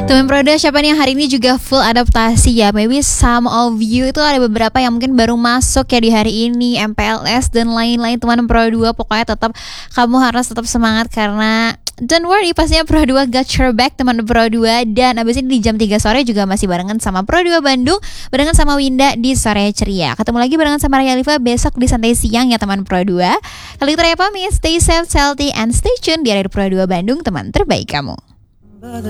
Teman Pro 2 siapa nih yang hari ini juga full adaptasi ya? Maybe some of you itu ada beberapa yang mungkin baru masuk ya di hari ini, MPLS dan lain-lain. Teman Pro 2 pokoknya tetap kamu harus tetap semangat karena don't worry, pastinya Pro 2 got your back teman Pro 2. Dan abis ini di jam 3 sore juga masih barengan sama Pro 2 Bandung, barengan sama Winda di Sore Ceria. Ketemu lagi barengan sama Raya Liva besok di Santai Siang ya teman Pro 2. Kali itu Raya pamit, stay safe, healthy, and stay tune di Radio Pro 2 Bandung, teman terbaik kamu.